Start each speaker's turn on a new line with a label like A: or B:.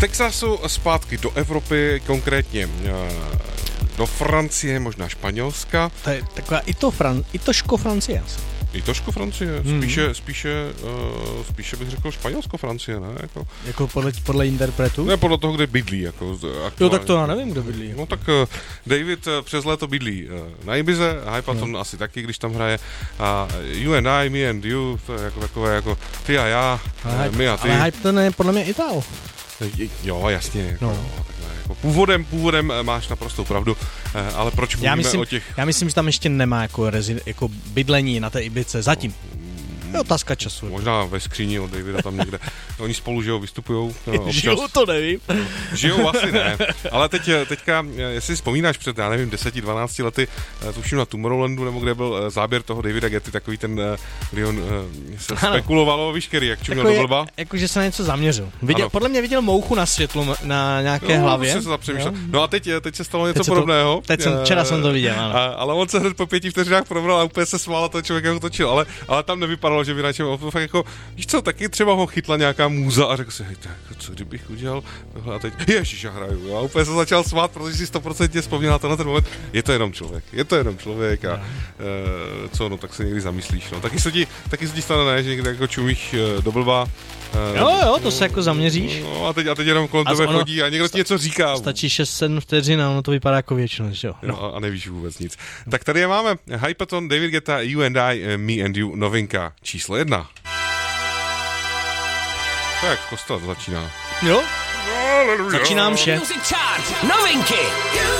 A: Texasu zpátky do Evropy, konkrétně do Francie, možná Španělska.
B: To je taková itoško Francie.
A: Itoško Francie, spíše bych řekl Španělsko Francie, ne?
B: Jako podle interpretu?
A: Ne, podle toho, kde bydlí. Jako,
B: jo, tak to já nevím, kde bydlí.
A: No tak David přes léto bydlí na Ibize, Hypaton asi taky, když tam hraje. A you and I, me and you, to je jako takové jako ty a já, my a ty.
B: Ale Hypaton je podle mě Itál.
A: Jo, jasně. Jako, Původem máš naprostou pravdu, ale proč mluvíme o těch...
B: Já myslím, že tam ještě nemá jako bydlení na té Ibice zatím. Je otázka času.
A: Možná ve skříni od Davida tam někde. Oni spolu žijou, vystupujou.
B: Žijou, to nevím.
A: Žijou asi ne. Ale teďka, jestli vzpomínáš před, já nevím, 10-12 lety, tuším na Tomorrowlandu, nebo kde byl záběr toho Davida Getty, takový ten, kdy on se spekulovalo, víš, který, jak čuměl do blba.
B: Jakože se na něco zaměřil. Podle mě viděl mouchu na světlo na nějaké hlavě.
A: No a teď se stalo něco podobného.
B: Včera jsem to viděl, ano.
A: Ale on se hned po 5 vteřinách probral a úplně se smál, ten člověk jako točil, ale tam nevypadalo, že by na čem, fakt jako, víš co, taky třeba ho chytla nějaká můza a řekl si, hej, tak, co kdybych udělal tohle a teď, ježiš, já hraju, jo, a úplně se začal smát, protože si 100% vzpomněl na ten moment, je to jenom člověk a co, no, tak se někdy zamyslíš, no, taky se ti stane, ne, že někde jako čumíš do blba.
B: Jo, to se jako zaměříš.
A: No a teď jenom kolem tebe chodí a někdo ti něco říká.
B: Stačí 6-7 vteřin a ono to vypadá jako věčnost, jo.
A: No. A nevíš vůbec nic. Tak tady je máme. Hypaton, David Guetta, You and I, Me and You, novinka číslo 1. Tak, v kostele to začíná.
B: Jo? Začínám vše.
C: Novinky.